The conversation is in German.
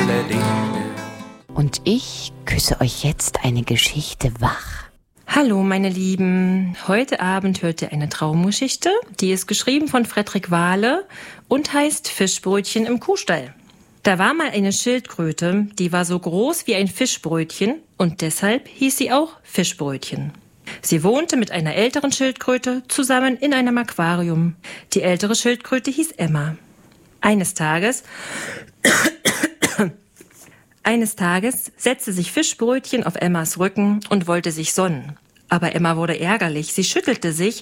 Und ich küsse euch jetzt eine Geschichte wach. Hallo meine Lieben, heute Abend hört ihr eine Traumgeschichte, die ist geschrieben von Frederik Wahle und heißt Fischbrötchen im Kuhstall. Da war mal eine Schildkröte, die war so groß wie ein Fischbrötchen und deshalb hieß sie auch Fischbrötchen. Sie wohnte mit einer älteren Schildkröte zusammen in einem Aquarium. Die ältere Schildkröte hieß Emma. Eines Tages setzte sich Fischbrötchen auf Emmas Rücken und wollte sich sonnen. Aber Emma wurde ärgerlich. Sie schüttelte sich